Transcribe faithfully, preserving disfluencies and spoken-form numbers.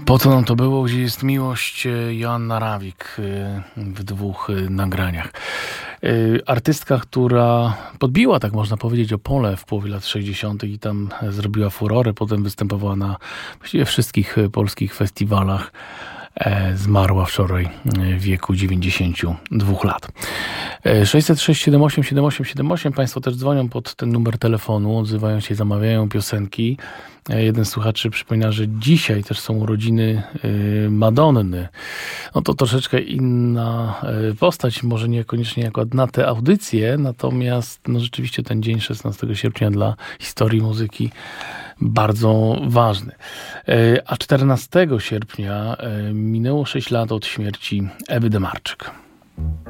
Po co nam to było? Gdzie jest miłość? Joanna Rawik w dwóch nagraniach. Artystka, która podbiła, tak można powiedzieć, Opole w połowie lat sześćdziesiątych i tam zrobiła furorę. Potem występowała na właściwie wszystkich polskich festiwalach. Zmarła wczoraj w wieku dziewięćdziesięciu dwóch lat. sześćset sześć siedem osiem siedem osiem siedem osiem. Państwo też dzwonią pod ten numer telefonu, odzywają się, zamawiają piosenki. Jeden z słuchaczy przypomina, że dzisiaj też są urodziny Madonny. No to troszeczkę inna postać, może niekoniecznie akurat na tę audycję, natomiast no rzeczywiście ten dzień szesnastego sierpnia dla historii muzyki bardzo ważny. A czternastego sierpnia minęło sześć lat od śmierci Ewy Demarczyk.